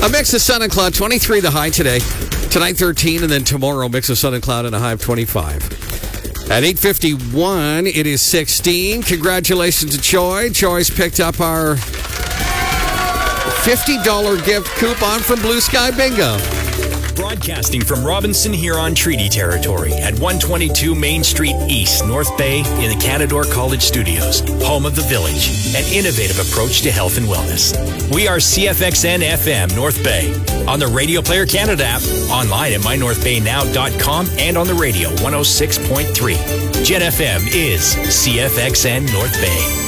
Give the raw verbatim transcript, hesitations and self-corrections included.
A mix of sun and cloud, twenty-three the high today. Tonight, thirteen, and then tomorrow, mix of sun and cloud and a high of twenty-five. At eight fifty-one, it is sixteen. Congratulations to Choi. Choi's picked up our fifty dollars gift coupon from Blue Sky Bingo. Broadcasting from Robinson Huron Treaty Territory at one twenty-two Main Street East, North Bay, in the Canadore College Studios, home of the Village, an innovative approach to health and wellness. We are C F X N F M North Bay, on the Radio Player Canada app, online at my north bay now dot com, and on the radio one oh six point three. Gen F M is C F X N North Bay.